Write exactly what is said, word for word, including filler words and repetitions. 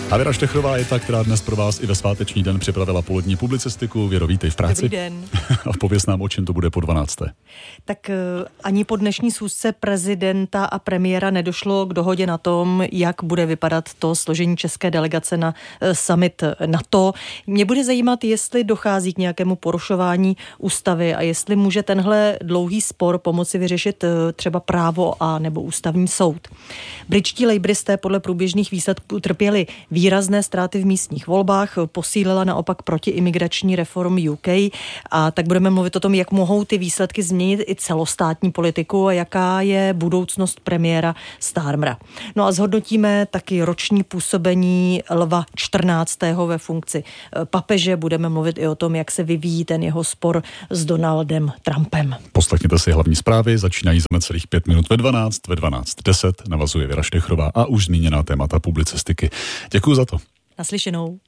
A Věra Štechrová je ta, která dnes pro vás i ve sváteční den připravila polední publicistiku. Věro, vítej v práci. Dobrý den. A pověz nám, o čem to bude po dvanácté. Tak ani po dnešní schůzce prezidenta a premiéra nedošlo k dohodě na tom, jak bude vypadat to složení české delegace na summit NATO. Mě bude zajímat, jestli dochází k nějakému porušování ústavy a jestli může tenhle dlouhý spor pomoci vyřešit třeba právo a nebo ústavní soud. Britští lejbristé podle průběžných výsledků utrpěli výrazné ztráty v místních volbách, posílila naopak protiimigrační reformy U K a tak budeme mluvit o tom, jak mohou ty výsledky změnit i celostátní politiku a jaká je budoucnost premiéra Starmera. No a zhodnotíme taky roční působení Lva čtrnáctého ve funkci papeže. Budeme mluvit i o tom, jak se vyvíjí ten jeho spor s Donaldem Trumpem. Poslechněte si hlavní zprávy, začínají za celých pět minut ve dvanáct, ve dvanáct deset navazuje Věra Štechrová a už zmíněná témata publicistiky. Děkuji za to. Naslyšenou.